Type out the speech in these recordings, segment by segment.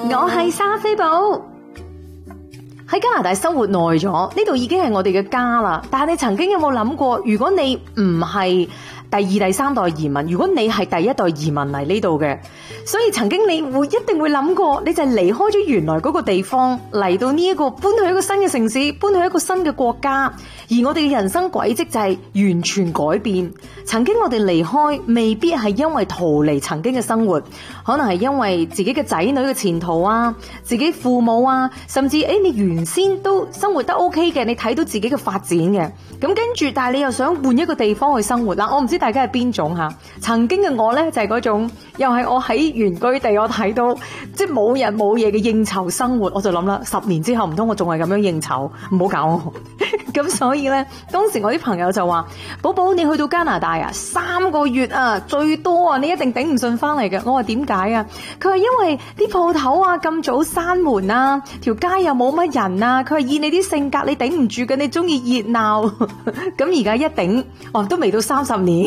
我係莎菲寶，喺加拿大生活耐咗，呢度已經係我哋嘅家啦。但係你曾經有冇諗過，如果你唔係第二、第三代移民，如果你係第一代移民嚟呢度嘅，所以曾經你一定會諗過，你就係離開咗原來嗰個地方，嚟到呢一個搬去一個新嘅城市，搬去一個新嘅國家，而我哋嘅人生軌跡就係完全改變。曾經我哋離開，未必係因為逃離曾經嘅生活，可能係因為自己嘅仔女嘅前途啊，自己父母啊，甚至你原先都生活得 OK 嘅，你睇到自己嘅發展嘅，咁跟住，但係你又想換一個地方去生活啦。我唔知大家係邊種吓？曾經嘅我呢，就係嗰種，又係我喺原居地，我睇到即係冇日冇夜嘅應酬生活，我就諗啦，10年之後唔通我仲係咁樣應酬，唔好搞我。咁所以呢，當時我啲朋友就話：寶寶，你去到加拿大啊，3個月啊最多啊，你一定頂唔順翻嚟嘅。我話點解啊？佢話因為啲鋪頭啊咁早閂門啊，條街又冇乜人啊。佢話以你啲性格，你頂唔住嘅，你中意熱鬧。咁而家一頂，都未到30年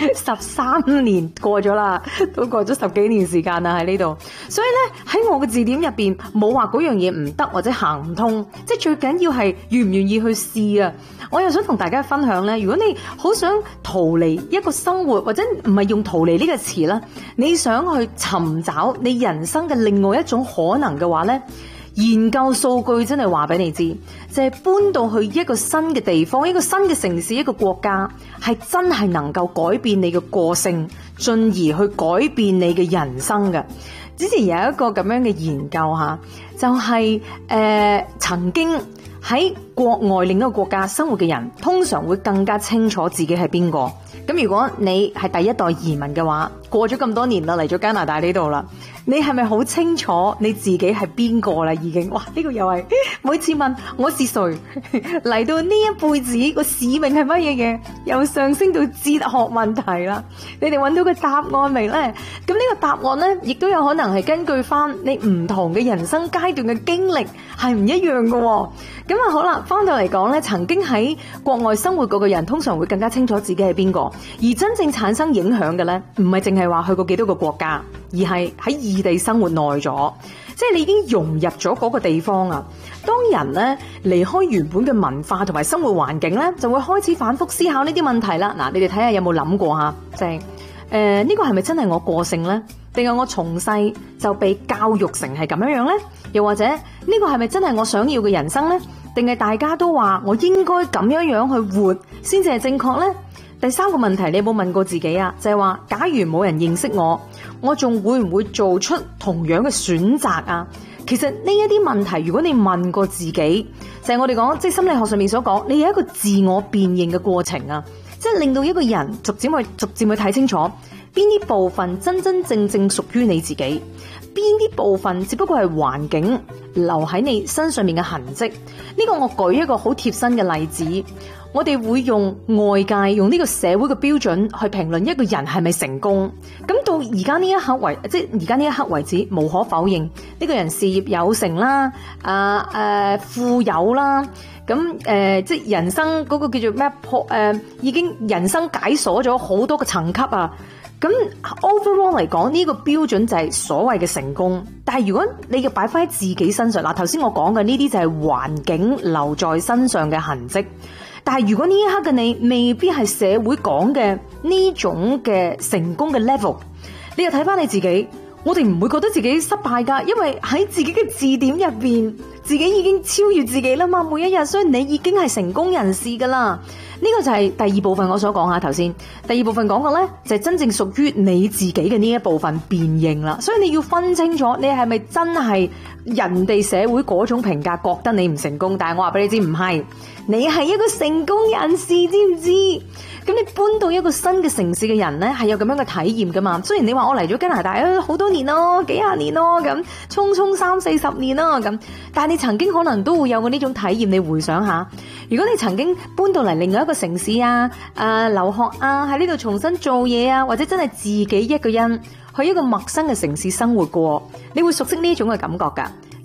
，13年過咗啦，都過咗10幾年時間啦喺呢度。所以呢，喺我嘅字典入邊冇話嗰樣嘢唔得或者行唔通，即係最緊要係願唔願意去試啊！我又想同大家分享呢，如果你好想逃離一個生活，或者唔係用逃離呢個詞啦，你想去尋找你人生嘅另外一種可能嘅話呢，研究數據真係話俾你知，就係搬到去一個新嘅地方，一個新嘅城市，一個國家，係真係能夠改變你嘅個性，進而去改變你嘅人生嘅。之前有一個咁樣嘅研究吓，就係曾經喺國外另一個國家生活嘅人，通常會更加清楚自己係邊個。咁如果你係第一代移民嘅話，過咗咁多年啦，嚟咗加拿大呢度啦，你係咪好清楚你自己係邊個啦？已經，哇！呢個又係每次問我是誰，嚟到呢一輩子個使命係乜嘢嘅，又上升到哲學問題啦。你哋揾到個答案未呢？咁呢個答案呢，亦都有可能係根據翻你唔同嘅人生階段嘅經歷係唔一樣嘅喎。咁啊好啦，翻到嚟講呢，曾經喺國外生活過嘅人，通常會更加清楚自己係邊個，而真正產生影響嘅呢，唔係淨係話去過幾多個國家，而係喺異地生活耐咗，即係你已經融入咗嗰個地方啊。當人呢離開原本嘅文化同埋生活環境呢，就會開始反覆思考呢啲問題啦。嗱，你哋睇下有冇諗過吓，即係呢個係咪真係我個性呢？定係我從細就被教育成係咁樣呢？又或者呢個係咪真係我想要嘅人生呢？定係大家都話我應該咁樣去活先至係正確呢？第3個問題，你有冇問過自己啊？就係話，假如冇人認識我，我仲會唔會做出同樣嘅選擇啊？其實呢一啲問題，如果你問過自己，就係我哋講，即係心理學上面所講，你有一個自我辨認嘅過程啊，即係令到一個人逐漸去睇清楚邊啲部分真真正正屬於你自己，邊啲部分只不過係環境留喺你身上面嘅痕跡。呢個我舉一個好貼身嘅例子。我哋會用外界，用呢個社會嘅標準去評論一個人係咪成功。咁到而家呢一刻為止，無可否認呢個人事業有成啦，富有啦，咁即係人生嗰個叫做咩已經人生解鎖咗好多個層級啊。咁 overall 嚟講，呢個標準就係所謂嘅成功。但係如果你要擺翻喺自己身上，嗱，頭先我講嘅呢啲就係環境留在身上嘅痕跡。但係如果呢一刻嘅你未必係社會講嘅呢種嘅成功嘅 level， 你又睇翻你自己，我哋唔會覺得自己失敗噶，因為喺自己嘅字典入邊，自己已經超越自己啦嘛，每一日，所以你已經係成功人士噶啦。呢個就係第2部分我所講下頭先，第2部分講嘅呢，就係真正屬於你自己嘅呢一部分辨認啦。所以你要分清楚，你係咪真係人哋社會嗰種評價覺得你唔成功？但係我話俾你知，唔係，你係一個成功人士，知唔知？咁你搬到一個新嘅城市嘅人呢，係有咁樣嘅體驗噶嘛？雖然你話我嚟咗加拿大好多年咯，幾廿年咯，咁匆匆30-40年咯，咁，但係你曾經可能都會有過呢種體驗。你回想下，如果你曾經搬到嚟另外一個城市啊，留學啊，喺呢度重新做嘢啊，或者真係自己一個人去一個陌生嘅城市生活過，你會熟悉呢種嘅感覺噶。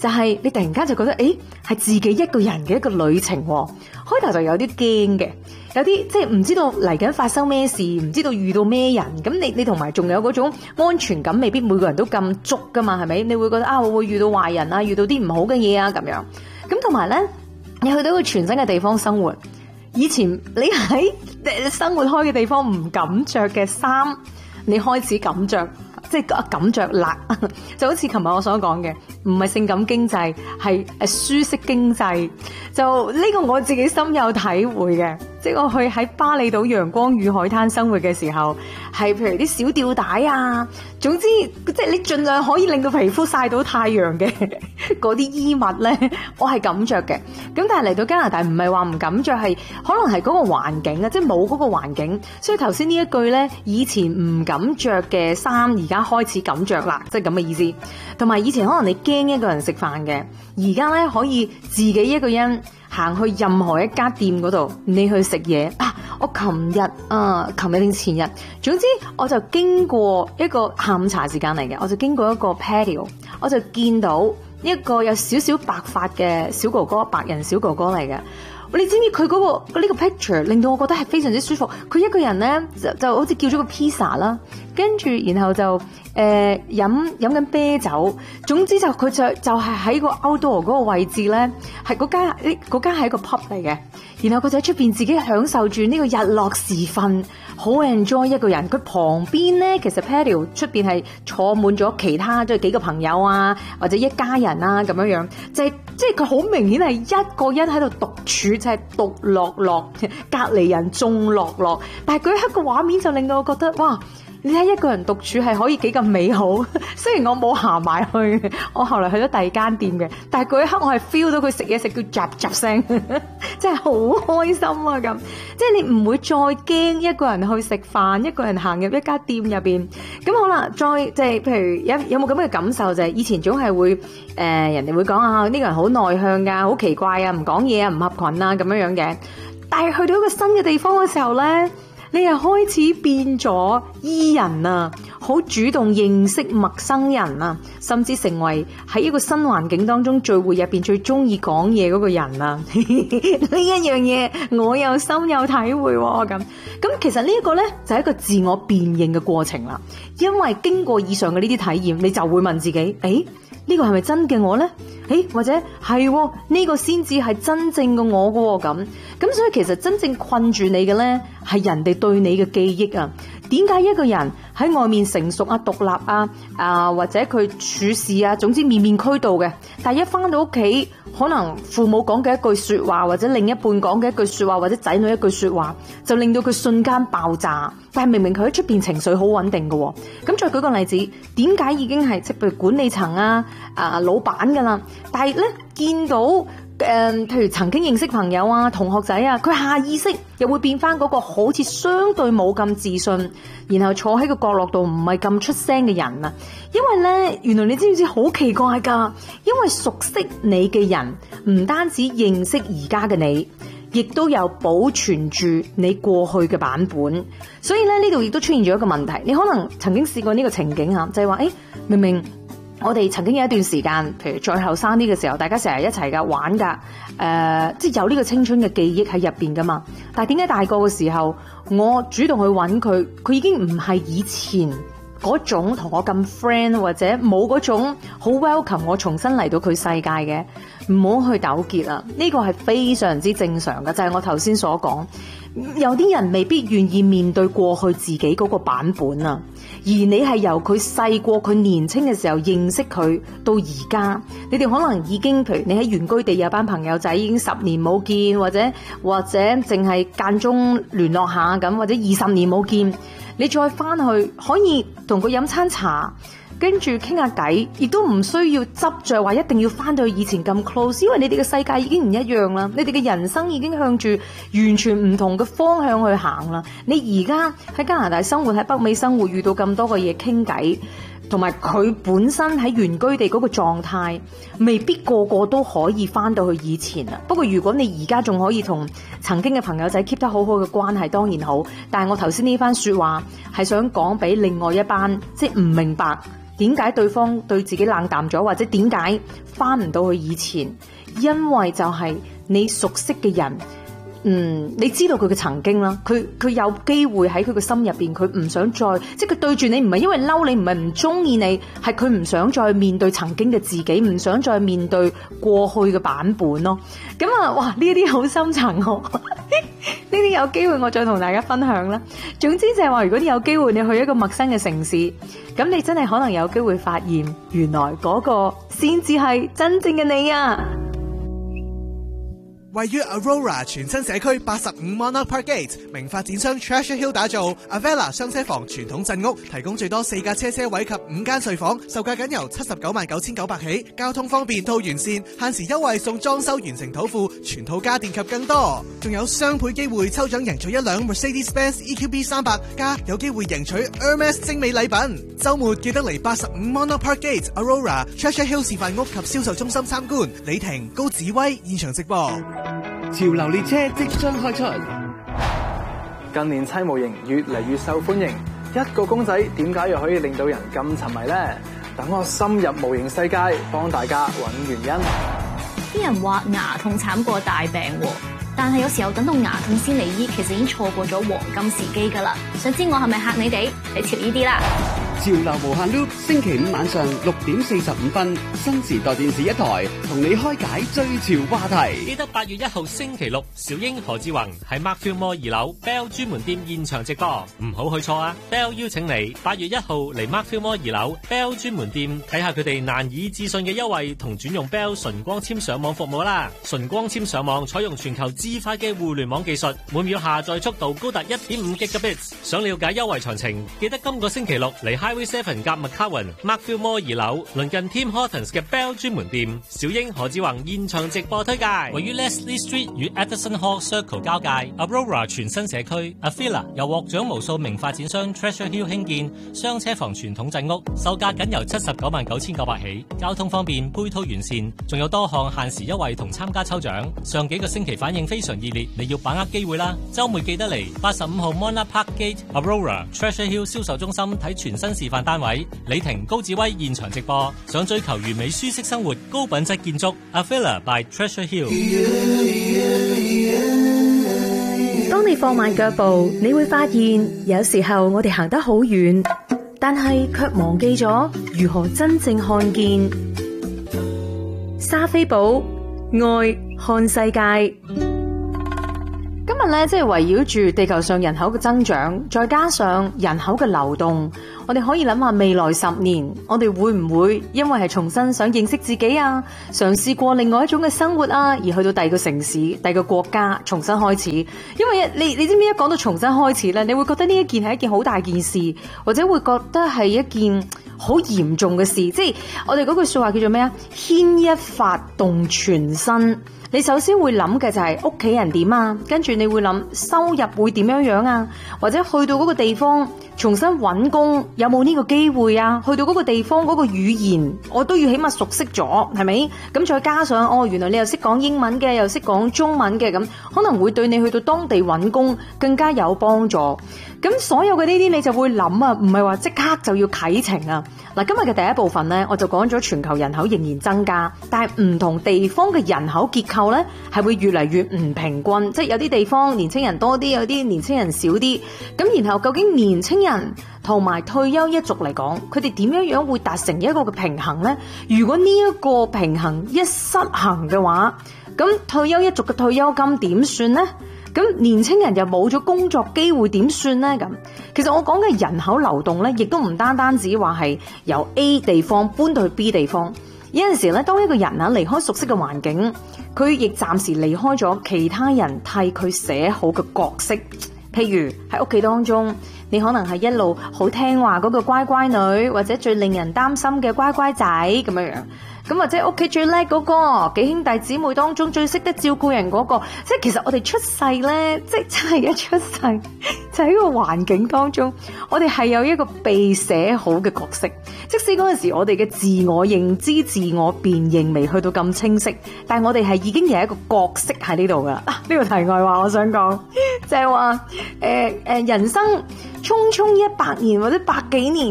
就係你突然間就覺得，係自己一個人嘅一個旅程喎。開頭就有啲驚嘅，有啲即係唔知道嚟緊發生咩事，唔知道遇到咩人。咁你同埋仲有嗰種安全感，未必每個人都咁足噶嘛，係咪？你會覺得我會遇到壞人啊，遇到啲唔好嘅嘢啊咁樣。咁同埋咧，你去到一個全新嘅地方生活，以前你喺生活開嘅地方唔敢着嘅衫，你開始敢着。即係敢着辣，就好似琴日我所講嘅，唔係性感經濟，係舒適經濟。就呢個我自己深有體會嘅。即係我去喺巴厘島陽光與海灘生活嘅時候，係譬如啲小吊帶啊，總之即係你盡量可以令到皮膚曬到太陽嘅嗰啲衣物咧，我係敢着嘅。咁但係嚟到加拿大唔係話唔敢着，係可能係嗰個環境啊，即係冇嗰個環境。所以頭先呢一句咧，以前唔敢着嘅衫，而家開始敢着啦，即係咁嘅意思。同埋以前可能你驚一個人食飯嘅，而家咧可以自己一個人行去任何一家店嗰度，你去食嘢啊！我琴日定前日，總之我就經過一個下午茶時間嚟嘅，我就經過一個 patio， 我就見到一個有少少白髮嘅小哥哥，白人小哥哥嚟嘅。你知唔知佢嗰個呢個 picture 令到我覺得係非常之舒服？佢一個人咧就好似叫咗個 pizza 啦，跟住然後就飲緊啤酒。總之佢就係喺個 outdoor 嗰個位置咧，係嗰間係一個 pub 嚟嘅。然後佢就喺出邊自己享受住呢個日落時分，好 enjoy 一個人。佢旁邊咧，其實 patio 出邊係坐滿咗其他即係幾個朋友啊，或者一家人啊咁樣樣。即係佢好明顯係一個人喺度獨處，就係獨樂樂，隔離人眾樂樂。但係嗰一刻個畫面就令到我覺得，哇！你睇一個人獨處係可以幾咁美好。雖然我冇行埋去，我後來去咗第二間店嘅，但係嗰一刻我係 feel 到佢食嘢食到雜雜聲，真係好開心啊！咁即係你唔會再驚一個人去食飯，一個人行入一家店入邊。咁好啦，再即係譬如有冇咁嘅感受，就係以前總係會人哋會講啊，呢個人好內向㗎，好奇怪啊，唔講嘢啊，唔合群啊咁樣樣嘅。但係去到一個新嘅地方嘅時候咧，你又開始變咗 E 人啊，好主動認識陌生人啊，甚至成為喺一個新環境當中聚會入邊最中意講嘢嗰個人啊！呢一樣嘢我又深有體會喎。咁其實呢一個呢，就係一個自我辨認嘅過程啦。因為經過以上嘅呢啲體驗，你就會問自己：呢個係咪真嘅我呢？或者係呢個先至係真正嘅我嘅咁。所以其實真正困住你嘅呢，係人哋對你嘅記憶啊。點解一個人喺外面成熟啊、獨立啊，或者佢處事啊，總之面面俱到嘅，但係一翻到屋企，可能父母講嘅一句說話，或者另一半講嘅一句說話，或者仔女一句說話，就令到佢瞬間爆炸。但係明明佢喺出邊情緒好穩定嘅。咁再舉個例子，點解已經係即譬如管理層啊、老闆噶啦，但係咧見到譬如曾經認識朋友啊、同學仔啊，佢下意識又會變翻嗰個好似相對冇咁自信，然後坐喺個角落度唔係咁出聲嘅人啊。因為咧，原來你知唔知好奇怪噶？因為熟悉你嘅人唔單止認識而家嘅你，亦都有保存住你過去嘅版本。所以咧，呢度亦都出現咗一個問題。你可能曾經試過呢個情景啊，就係話明明我哋曾經有一段時間，譬如再後生啲嘅時候，大家成日一齊噶玩噶，即係有呢個青春嘅記憶喺入邊噶嘛。但係點解大個嘅時候，我主動去揾佢，佢已經唔係以前嗰種同我咁 friend，或者冇嗰種好 welcome 我重新嚟到佢世界嘅，唔好去糾結啦。呢個係非常之正常嘅，就係我頭先所講，有啲人未必願意面對過去自己嗰個版本啊。而你係由佢細個，佢年輕嘅時候認識佢到而家，你哋可能已經，譬如你喺原居地有班朋友仔已經10年冇見，或者淨係間中聯絡下咁，或者20年冇見，你再翻去可以同佢飲餐茶，跟住傾下偈，亦都唔需要執着話一定要翻到去以前咁 close， 因為你哋嘅世界已經唔一樣啦，你哋嘅人生已經向住完全唔同嘅方向去行啦。你而家喺加拿大生活，喺北美生活，遇到咁多嘅嘢傾偈，同埋佢本身喺原居地嗰個狀態，未必個個都可以翻到去以前啊。不過如果你而家仲可以同曾經嘅朋友仔 keep 得好好嘅關係，當然好。但係我頭先呢番說話係想講俾另外一班即係唔明白點解對方對自己冷淡咗，或者點解翻唔到去以前？因為就係你熟悉嘅人。你知道佢嘅曾經啦，佢有機會喺佢嘅心入邊，佢唔想再，即係佢對住你唔係因為嬲你，唔係唔中意你，係佢唔想再面對曾經嘅自己，唔想再面對過去嘅版本咯。咁啊，哇！呢啲好深層喎，呢啲有機會我再同大家分享啦。總之就係話，如果你有機會你去一個陌生嘅城市，咁你真係可能有機會發現，原來嗰個先至係真正嘅你啊！ 位於 Aurora 全新社區85 Monarch Park Gate， 名發展商 Treasure Hill 打造 Avella 雙車房傳統鎮屋，提供最多4架車位及5間睡房，售價僅由799900起，交通方便到完善，限時優惠送裝修完成土庫、全套家電及更多，仲有雙倍機會抽獎贏取一輛 Mercedes-Benz EQB 300，加有機會贏取 Hermes 精美禮品。週末記得嚟85 Monarch Park Gate Aurora Treasure Hill 示範屋及銷售中心參觀。李婷、高子威現場直播。 潮流列車即將開出， 近年砌模型越嚟越受歡迎，一個公仔點解又可以令到人咁沉迷呢？等我深入模型世界，幫大家揾原因。 啲人話牙痛慘過大病喎，但係有時候等到牙痛先嚟醫，其實已經錯過咗黃金時機㗎啦。想知我係咪嚇你哋？你調呢啲啦！ 潮流無限 loop， 星期五晚上6點45分，新時代電視一台，同你開解最潮話題。 記得8月1號星期六，小英何志宏喺 Mark Fillmore 2樓 Bell 專門店現場直播，唔好去錯啊 ！Bell 邀請你8月1號嚟 Mark Fillmore 2樓 Bell 專門店睇下佢哋難以置信嘅優惠同轉用 Bell 純光纖上網服務啦！純光纖上網採用全球至快嘅互聯網技術，每秒下載速度高達 1.5 Gigabits。想了解優惠詳情，記得今個星期六嚟 Highway 7夾 McCowan Mark Fillmore 2樓鄰近 Tim Hortons 嘅 Bell 專門店，小英何志宏現場直播推介。位於 Leslie Street 與 Edison Hall Circle 交界 Aurora 全新社區 Avella 由獲獎無數名發展商 Treasure Hill 興建雙車房傳統鎮屋，售價僅由799900起，交通方便，配套完善，仲有多項限時優惠同參加抽獎。上幾個星期反應非常熱烈，你要把握機會啦！週末記得嚟85號 Monarch Park Gate Aurora Treasure Hill 銷售中心睇全新示範單位，李婷、高志威現場直播。想追求完美舒適生活、高品質建築 Avella by Treasure Hill。 當你放慢腳步，你會發現有時候我哋行得好遠，但係卻忘記咗如何真正看見。莎菲寶愛看世界。今日咧，即係圍繞住地球上人口嘅增長，再加上人口嘅流動，我哋可以諗下未來10年，我哋會唔會因為係重新想認識自己啊，嘗試過另外一種嘅生活啊，而去到第二個城市、第二個國家重新開始？因為你知唔知一講到重新開始咧，你會覺得呢一件係一件好大件事，或者會覺得係一件好嚴重嘅事。即係我哋嗰句說話叫做咩啊？牽一發動全身。你首先會諗嘅就係屋企人點啊，跟住你會諗收入會點樣樣啊，或者去到嗰個地方重新揾工有冇呢個機會啊？去到嗰個地方嗰個語言我都要起碼熟悉咗，係咪？咁再加上原來你又識講英文嘅，又識講中文嘅，咁可能會對你去到當地揾工更加有幫助。咁所有嘅呢啲你就會諗啊，唔係話即刻就要啟程啊。嗱，今日嘅第一部分呢，我就講咗全球人口仍然增加，但係唔同地方嘅人口結構呢係會越嚟越唔平均，即係有啲地方年青人多啲，有啲年青人少啲。咁然後究竟年青人同埋退休一族嚟講，佢哋點樣樣會達成一個嘅平衡呢？如果呢一個平衡一失衡嘅話，咁退休一族嘅退休金點算呢？咁年青人又冇咗工作機會點算呢？咁其實我講嘅人口流動咧，亦都唔單單止話係由 A 地方搬到去 B 地方。有陣時咧，當一個人啊離開熟悉嘅環境，佢亦暫時離開咗其他人替佢寫好嘅角色。譬如喺屋企當中，你可能係一路好聽話嗰個乖乖女，或者最令人擔心嘅乖乖仔咁樣樣。咁或者屋企最叻嗰個，幾兄弟姊妹當中最識得照顧人嗰個，即係其實我哋出世咧，即係真係一出世就喺個環境當中，我哋係有一個被寫好嘅角色。即使嗰陣時我哋嘅自我認知、自我辨認未去到咁清晰，但係我哋係已經有一個角色喺呢度噶啦。呢個題外話，我想講就係話，人生匆匆100年或者100幾年。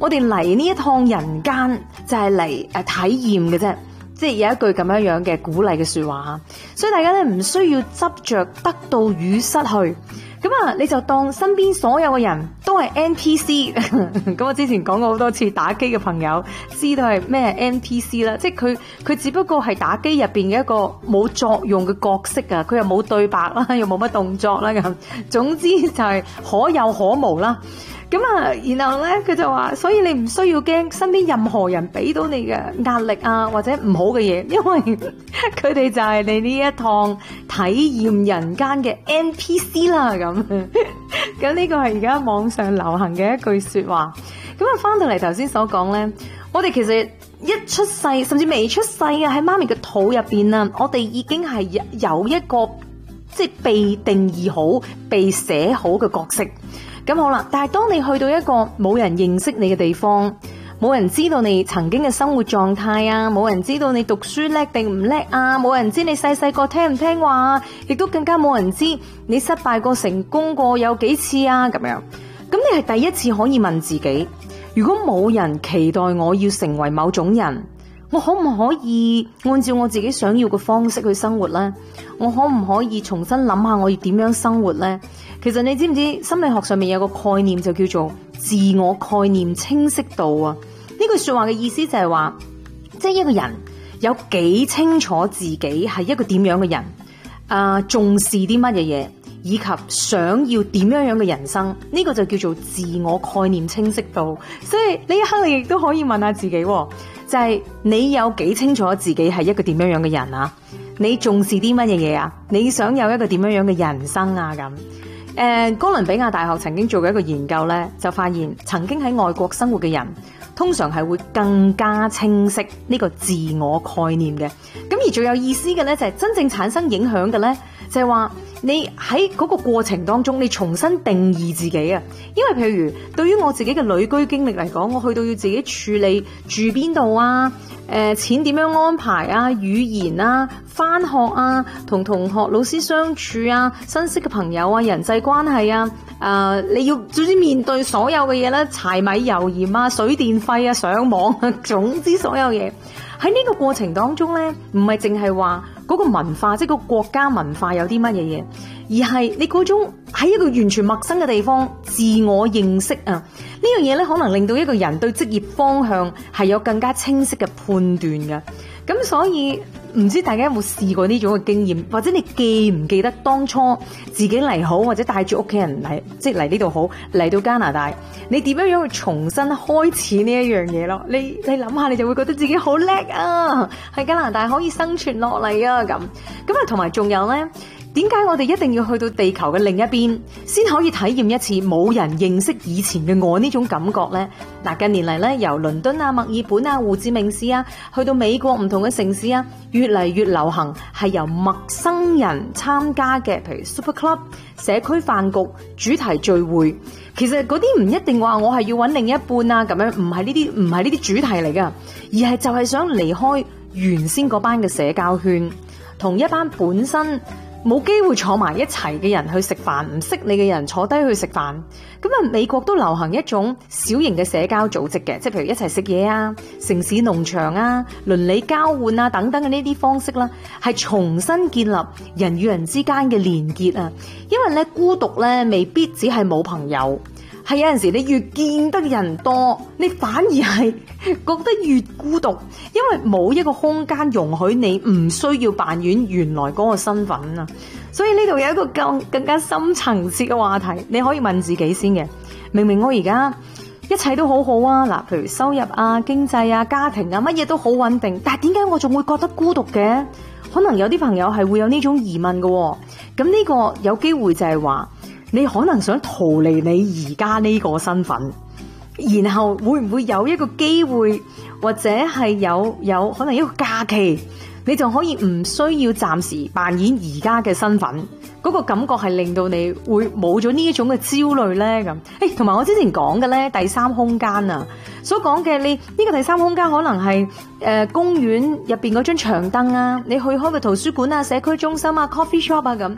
我哋嚟呢一趟人間就係嚟體驗嘅啫。即係有一句咁樣嘅鼓勵嘅說話，所以大家咧唔需要執着得到與失去，咁啊你就當身邊所有嘅人都係 NPC。咁我之前講過好多次，打機嘅朋友知道係咩 NPC 啦，即係佢只不過係打機入邊嘅一個冇作用嘅角色啊，佢又冇對白啦，又冇乜動作啦咁，總之就係可有可無啦。咁啊，然後咧佢就話，所以你唔需要驚身邊任何人俾到你嘅壓力啊，或者唔好嘅嘢，因為佢哋就係你呢一趟體驗人間嘅 NPC 啦。咁咁呢個係而家網上流行嘅一句說話。咁啊，翻到嚟頭先所講咧，我哋其實一出世，甚至未出世啊，喺媽咪嘅肚入邊啊，我哋已經係有一個即係被定義好、被寫好嘅角色。咁好啦，但係當你去到一個冇人認識你嘅地方，冇人知道你曾經嘅生活狀態啊，冇人知道你讀書叻定唔叻啊，冇人知你細細個聽唔聽話啊，亦都更加冇人知你失敗過成功過有幾次啊，咁樣。咁你係第一次可以問自己，如果冇人期待我要成為某種人，我可唔可以按照我自己想要嘅方式去生活呢？我可唔可以重新諗下我要點樣生活呢？其實你知唔知心理學上面有個概念就叫做自我概念清晰度啊？呢句說話嘅意思就係話，即係一個人有幾清楚自己係一個點樣嘅人，重視啲乜嘢嘢，以及想要點樣嘅人生，呢個就叫做自我概念清晰度。所以呢一刻你亦都可以問下自己，就係你有幾清楚自己係一個點樣嘅人啊？你重視啲乜嘢嘢啊？你想有一個點樣嘅人生啊？咁。哥倫比亞大學曾經做過一個研究咧，就發現曾經喺外國生活嘅人，通常係會更加清晰呢個自我概念嘅。咁而最有意思嘅咧，就係真正產生影響嘅咧，就係話你喺嗰個過程當中，你重新定義自己啊。因為譬如對於我自己嘅旅居經歷嚟講，我去到要自己處理住邊度啊，錢點樣安排啊，語言啊，返學啊，同同學老師相處啊，新識嘅朋友啊，人際關係啊，你要總之面對所有嘅嘢咧，柴米油鹽啊，水電費啊，上網啊，總之所有嘢喺呢個過程當中咧，唔係淨係話嗰個文化，即係個國家文化有啲乜嘢嘢，而係你嗰種喺一個完全陌生嘅地方自我認識啊，呢樣嘢咧可能令到一個人對職業方向係有更加清晰嘅判斷嘅。咁所以唔知大家有冇試過呢種嘅經驗，或者你記唔記得當初自己嚟好，或者帶住屋企人嚟，即係嚟呢度好，嚟到加拿大，你點樣去重新開始呢一樣嘢咯？你諗下，你就會覺得自己好叻啊，喺加拿大可以生存落嚟啊，咁啊，同埋仲有呢，點解我哋一定要去到地球嘅另一邊，先可以體驗一次冇人認識以前嘅我呢種感覺呢？嗱，近年嚟咧，由倫敦啊、墨爾本啊、胡志明市啊，去到美國唔同嘅城市啊，越嚟越流行係由陌生人參加嘅，譬如 Super Club、社區飯局、主題聚會。其實嗰啲唔一定話我係要揾另一半啊，咁樣唔係呢啲主題嚟噶，而係就係想離開原先嗰班嘅社交圈，同一班本身冇機會坐埋一齊嘅人去食飯，唔識你嘅人坐低去食飯。咁啊，美國都流行一種小型嘅社交組織嘅，即係譬如一齊食嘢啊、城市農場啊、鄰里交換啊等等嘅呢啲方式啦，係重新建立人與人之間嘅連結啊。因為咧，孤獨咧未必只係冇朋友，係有陣時你越見得人多，你反而係覺得越孤獨，因為冇一個空間容許你唔需要扮演原來嗰個身份啊。所以呢度有一個更加深層次嘅話題，你可以問自己先嘅。明明我而家一切都好好啊，嗱，譬如收入啊、經濟啊、家庭啊，乜嘢都好穩定，但係點解我仲會覺得孤獨嘅？可能有啲朋友係會有呢種疑問嘅喎。咁呢個有機會就係話，你可能想逃離你而家呢個身份，然後會唔會有一個機會，或者係有可能一個假期，你就可以唔需要暫時扮演而家嘅身份，嗰個感覺係令到你會冇咗呢一種嘅焦慮呢。咁。同埋我之前講嘅呢，第三空間啊，所講嘅你呢個第三空間可能係公園入邊嗰張長凳啊，你去開個圖書館啊、社區中心啊、coffee shop 啊咁。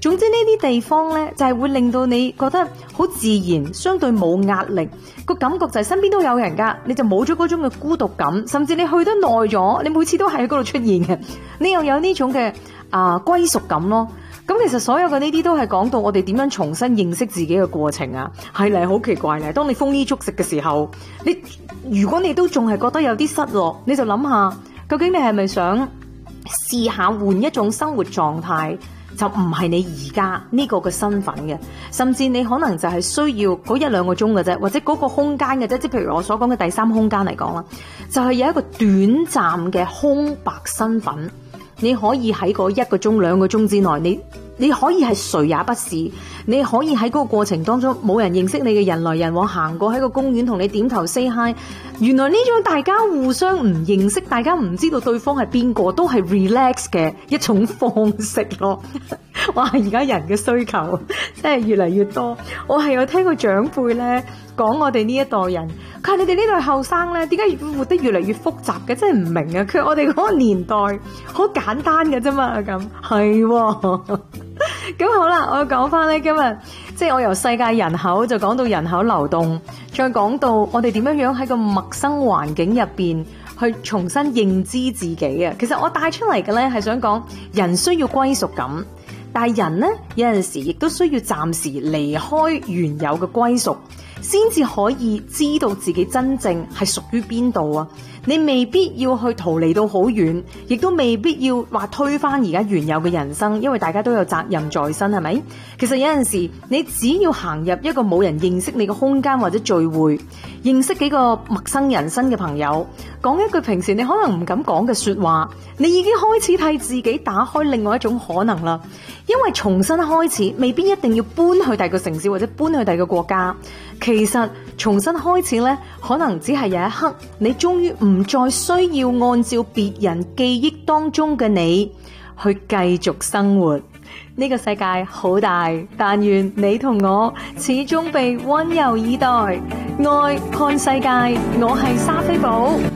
總之呢啲地方呢，就係會令到你覺得好自然，相對冇壓力，個感覺就係身邊都有人㗎，你就冇咗嗰種嘅孤獨感，甚至你去得耐咗，你每次都係喺嗰度出現嘅，你又有呢種嘅歸屬感咯。咁其實所有嘅呢啲都係講到我哋點樣重新認識自己嘅過程啊，係嚟好奇怪咧。當你豐衣足食嘅時候，如果你都仲係覺得有啲失落，你就諗下，究竟你係咪想試下換一種生活狀態，就唔係你而家呢個嘅身份嘅，甚至你可能就係需要嗰1-2個鐘嘅啫，或者嗰個空間嘅啫。即係譬如我所講嘅第三空間嚟講啦，就係有一個短暫嘅空白身份。你可以喺嗰1個鐘、2個鐘之內，你可以係誰也不是，你可以喺嗰個過程當中冇人認識你嘅人來人往，行過喺個公園同你點頭 say hi， 原來呢種大家互相唔認識，大家唔知道對方係邊個，都係 relax 嘅一種方式咯。哇！而家人嘅需求真係越嚟越多。我係有聽過長輩咧講我哋呢一代人，佢話你哋呢代後生咧點解活得越嚟越複雜嘅，真係唔明啊！佢話我哋嗰個年代好簡單嘅啫嘛，咁係喎。咁好啦，我講翻咧今日，即係我由世界人口就講到人口流動，再講到我哋點樣喺個陌生環境入邊去重新認知自己啊。其實我帶出嚟嘅咧係想講人需要歸屬感，但係人呢，有陣時亦都需要暫時離開原有嘅歸屬，先至可以知道自己真正係屬於邊度啊！你未必要去逃離到好遠，亦都未必要話推翻而家原有嘅人生，因為大家都有責任在身，係咪？其實有陣時你只要行入一個冇人認識你嘅空間或者聚會，認識幾個陌生人新嘅朋友，講一句平時你可能唔敢講嘅說話，你已經開始替自己打開另外一種可能啦。因為重新開始未必一定要搬去第二個城市或者搬去第二個國家，其實重新開始呢，可能只係有一刻你終於唔再需要按照別人記憶當中嘅你去繼續生活。呢個世界好大，但願你同我始終被溫柔以待。愛看世界，我係莎菲寶。